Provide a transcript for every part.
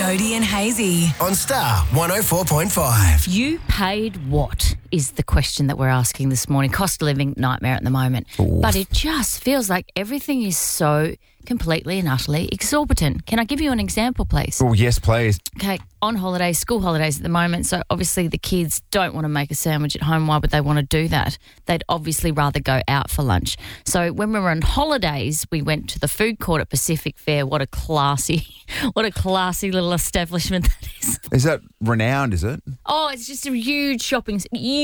Jody and Hazy. On Star 104.5. You paid what is the question that we're asking this morning. Cost of living nightmare at the moment. Ooh. But it just feels like everything is so completely and utterly exorbitant. Can I give you an example, please? Oh, yes, please. Okay, on holidays, school holidays at the moment, so obviously the kids don't want to make a sandwich at home. Why would they want to do that? They'd obviously rather go out for lunch. So when we were on holidays, we went to the food court at Pacific Fair. What a classy little establishment that is. Is that renowned, is it? Oh, it's just a huge shopping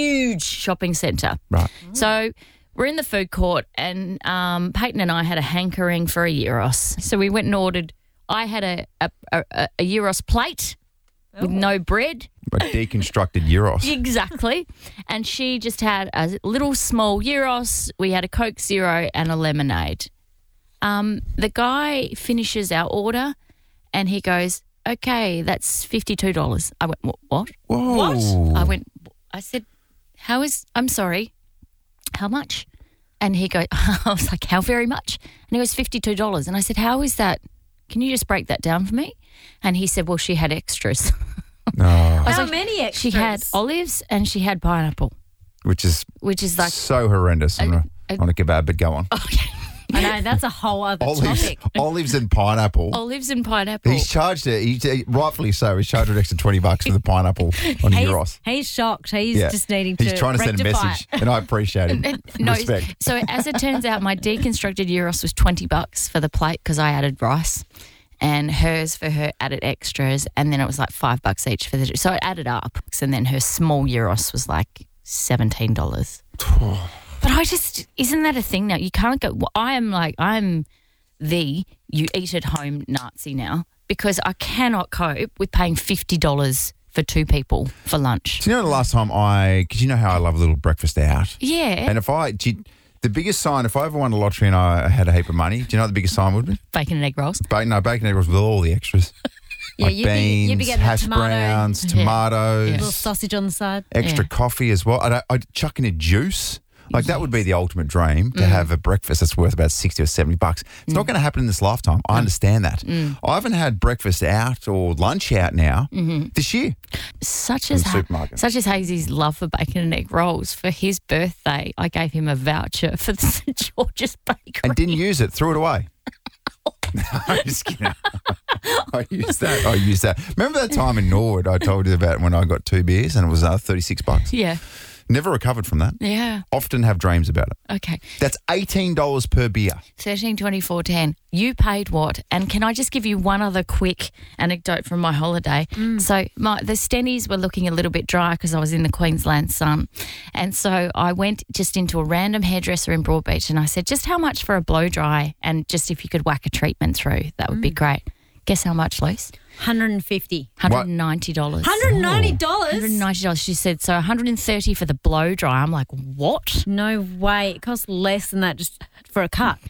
centre. Right. So we're in the food court and Peyton and I had a hankering for a gyros. So we went and ordered, I had a gyros plate with no bread. A deconstructed gyros. Exactly. And she just had a little small gyros. We had a Coke Zero and a lemonade. The guy finishes our order and he goes, okay, that's $52. I went, what? Whoa. I said, I'm sorry, how much? And he goes, I was like, how very much? And he goes, $52. And I said, how is that? Can you just break that down for me? And he said, well, she had extras. No. How many extras? She had olives and she had pineapple. Which is like so horrendous on a kebab, but go on. Okay. I know, that's a whole other topic. Olives and pineapple. Olives and pineapple. He's charged it, rightfully so, he's charged an extra $20 for the pineapple on gyros. He's shocked. He's just needing to He's trying to send a rectify message, and I appreciate it. No, Respect. so as it turns out, my deconstructed gyros was $20 for the plate because I added rice, and hers for her added extras, and then it was like $5 each for the. So it added up, and then her small gyros was like $17. But isn't that a thing now? You can't go. I'm the you eat at home Nazi now because I cannot cope with paying $50 for two people for lunch. Do you know the last time because you know how I love a little breakfast out? Yeah. And the biggest sign, if I ever won the lottery and I had a heap of money, do you know what the biggest sign would be? Bacon and egg rolls. Bacon and egg rolls with all the extras. Yeah, like you'd beans, be getting hash tomato. browns, tomatoes, Yeah. little sausage on the side. extra coffee as well. I'd chuck in a juice. Like that would be the ultimate dream, to have a breakfast that's worth about $60 or $70. It's not going to happen in this lifetime. I understand that. I haven't had breakfast out or lunch out now this year. Such the as supermarket. Such as Hazy's love for bacon and egg rolls. For his birthday, I gave him a voucher for the St George's Bakery. And didn't use it, threw it away. No, I'm just kidding. I used that. Remember that time in Norwood I told you about when I got 2 beers and it was $36? Yeah. Never recovered from that. Yeah. Often have dreams about it. Okay. That's $18 per beer. 13, 24, 10. You paid what? And can I just give you one other quick anecdote from my holiday? So the stennies were looking a little bit dry because I was in the Queensland sun. And so I went just into a random hairdresser in Broadbeach and I said, just how much for a blow dry and just if you could whack a treatment through, that would be great. Guess how much, Luce? $150. $190. $190? $190. She said, so $130 for the blow dry. I'm like, what? No way. It costs less than that just for a cut.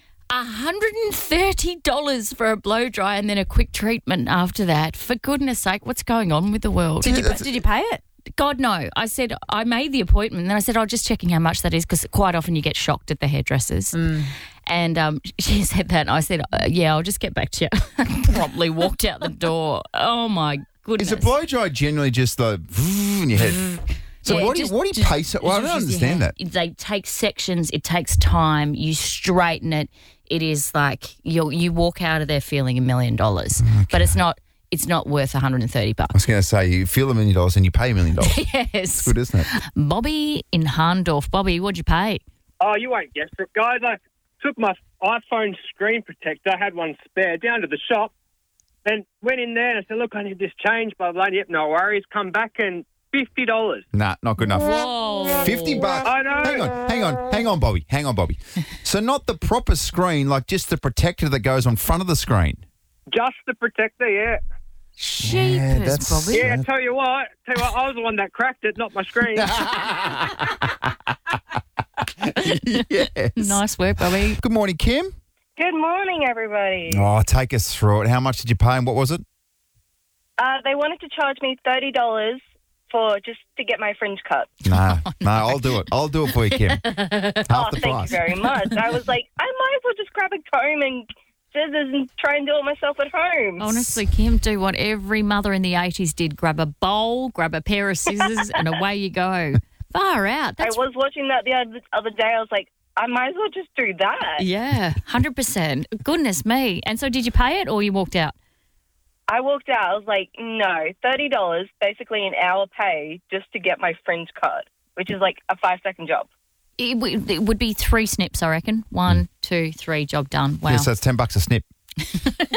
$130 for a blow dry and then a quick treatment after that. For goodness sake, what's going on with the world? Did you pay it? God, no. I said, I made the appointment and then I said, just checking how much that is because quite often you get shocked at the hairdressers. And she said that and I said, yeah, I'll just get back to you. Promptly walked out the door. Oh, my goodness. Is a blow dry generally just the in your head? So Yeah, what do you pay? Well, I don't understand that. They take sections. It takes time. You straighten it. It is like you walk out of there feeling $1 million. But it's not worth $130. I was going to say, you feel $1 million and you pay $1 million. Yes. It's good, isn't it? Bobby in Harndorf. Bobby, what'd you pay? Oh, you won't guess it, guys. I took my iPhone screen protector. I had one spare down to the shop and went in there and I said, look, I need this change, blah, blah. Yep, no worries. Come back and $50. Nah, not good enough. Whoa. $50. I know. Hang on, Bobby. So not the proper screen, like just the protector that goes on front of the screen. Just the protector, yeah. Sheepers, Bobby. Yeah, tell you what, I was the one that cracked it, not my screen. Yes. Nice work, Bobby. Good morning, Kim. Good morning, everybody. Oh, take us through it. How much did you pay and what was it? They wanted to charge me $30 for just to get my fringe cut. No, I'll do it. I'll do it for you, Kim. Half the Thank price. you very much. I was like, I might as well just grab a comb and scissors and try and do it myself at home. Honestly, Kim, do what every mother in the 80s did. Grab a bowl, grab a pair of scissors, and away you go. Far out. I was watching that the other day. I was like, I might as well just do that. Yeah, 100%. Goodness me. And so did you pay it or you walked out? I walked out. I was like, no, $30, basically an hour pay just to get my fringe cut, which is like a 5-second job. It would be 3 snips, I reckon. 1, 2, 3, job done. Wow. Yeah, so it's $10 a snip.